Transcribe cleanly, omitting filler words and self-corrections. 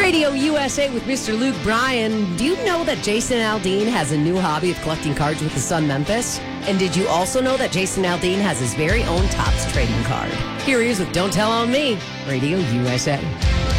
Radio USA with Mr. Luke Bryan. Do you know that Jason Aldean has a new hobby of collecting cards with his son Memphis? And did you also know that Jason Aldean has his very own Topps trading card? Here he is with Don't Tell On Me, Radio USA.